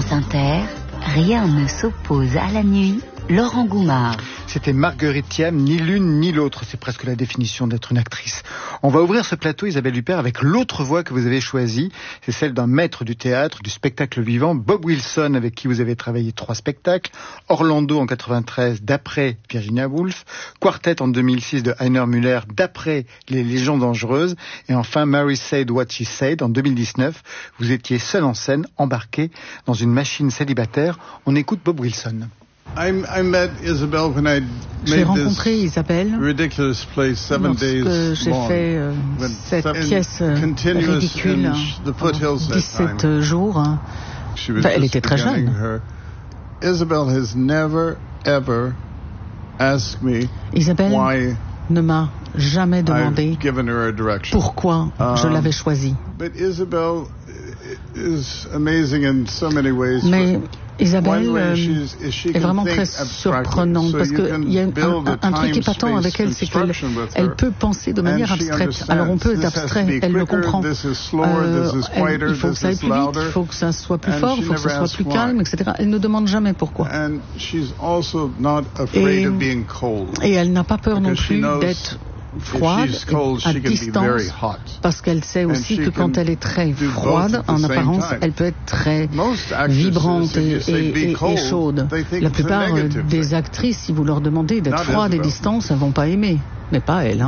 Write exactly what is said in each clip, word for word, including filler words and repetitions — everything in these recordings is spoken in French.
France Inter, rien ne s'oppose à la nuit. Laurent Goumard. C'était Marguerite Thiam, ni l'une ni l'autre. C'est presque la définition d'être une actrice. On va ouvrir ce plateau, Isabelle Huppert, avec l'autre voix que vous avez choisie. C'est celle d'un maître du théâtre, du spectacle vivant, Bob Wilson, avec qui vous avez travaillé trois spectacles. Orlando en quatre-vingt-treize, d'après Virginia Woolf. Quartet en deux mille six de Heiner Müller, d'après Les Légions dangereuses. Et enfin, Mary Said What She Said en deux mille dix-neuf. Vous étiez seul en scène, embarqué dans une machine célibataire. On écoute Bob Wilson. J'ai rencontré Isabelle lorsque j'ai fait euh, cette pièce ridicule pendant dix-sept jours. Enfin, elle était très jeune. Isabelle ne m'a jamais demandé pourquoi je l'avais choisie. Mais Isabelle euh, est vraiment très surprenante parce qu'il y a un, un, un truc épatant avec elle, c'est qu'elle elle peut penser de manière abstraite. Alors on peut être abstrait, elle le comprend. Euh, elle, il faut que ça aille plus vite, il faut que ça soit plus fort, il faut que ça soit plus calme, et cetera. Elle ne demande jamais pourquoi. Et, et elle n'a pas peur non plus d'être froide, à distance, parce qu'elle sait aussi que quand elle est très froide, en apparence, elle peut être très vibrante et, et, et, et chaude. La plupart des actrices, si vous leur demandez d'être froide et distance, elles ne vont pas aimer. Mais pas elle. Hein.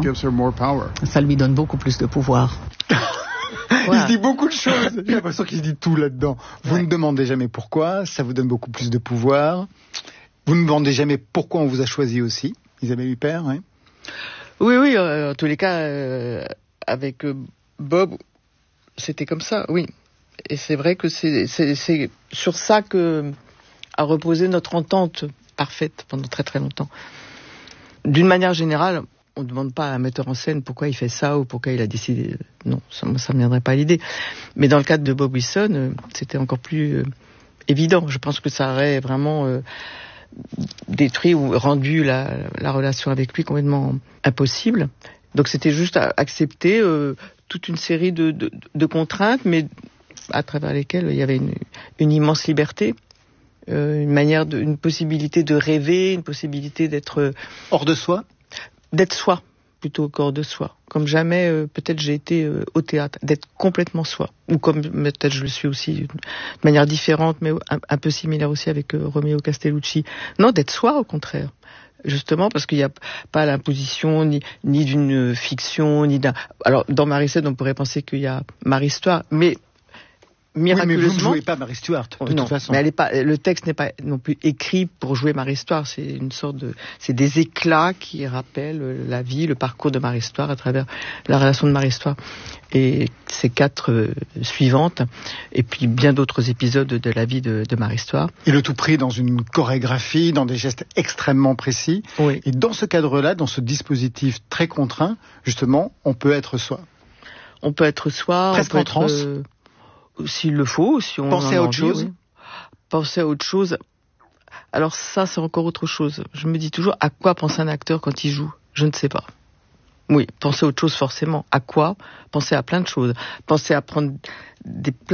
Ça lui donne beaucoup plus de pouvoir. Voilà. Il se dit beaucoup de choses. J'ai l'impression qu'il se dit tout là-dedans. Vous ouais. ne demandez jamais pourquoi, ça vous donne beaucoup plus de pouvoir. Vous ne demandez jamais pourquoi on vous a choisi aussi, Isabelle Huppert, hein. Oui, oui, euh, en tous les cas, euh, avec euh, Bob, c'était comme ça, oui. Et c'est vrai que c'est, c'est, c'est sur ça que a reposé notre entente parfaite pendant très très longtemps. D'une manière générale, on ne demande pas à un metteur en scène pourquoi il fait ça ou pourquoi il a décidé. Non, ça ne me viendrait pas à l'idée. Mais dans le cadre de Bob Wilson, euh, c'était encore plus euh, évident. Je pense que ça aurait vraiment... Euh, détruit ou rendu la, la relation avec lui complètement impossible. Donc c'était juste à accepter euh, toute une série de, de, de contraintes, mais à travers lesquelles il y avait une, une immense liberté, euh, une manière, de, une possibilité de rêver, une possibilité d'être hors de soi, d'être soi plutôt qu'hors de soi. Comme jamais, euh, peut-être j'ai été euh, au théâtre, d'être complètement soi. Ou comme peut-être je le suis aussi de manière différente, mais un, un peu similaire aussi avec euh, Romeo Castellucci. Non, d'être soi au contraire. Justement parce qu'il n'y a pas l'imposition ni, ni d'une fiction, ni d'un... Alors, dans Mary Said, on pourrait penser qu'il y a Marie-Histoire, mais... miraculeusement. Oui, mais vous ne jouez pas Marie Stuart, de non, toute façon. Mais elle est pas, le texte n'est pas non plus écrit pour jouer Marie Stuart. C'est une sorte de, c'est des éclats qui rappellent la vie, le parcours de Marie Stuart à travers la relation de Marie Stuart et ces quatre euh, suivantes, et puis bien d'autres épisodes de la vie de, de Marie Stuart. Et le tout pris dans une chorégraphie, dans des gestes extrêmement précis. Oui. Et dans ce cadre-là, dans ce dispositif très contraint, justement, on peut être soi. On peut être soi. Presque on peut en transe. Être, euh, S'il le faut, si on penser en a à autre envie, chose. Oui. Penser à autre chose. Alors ça, c'est encore autre chose. Je me dis toujours, à quoi pense un acteur quand il joue ? Je ne sais pas. Oui, penser à autre chose forcément. À quoi ? Penser à plein de choses. Penser à prendre des places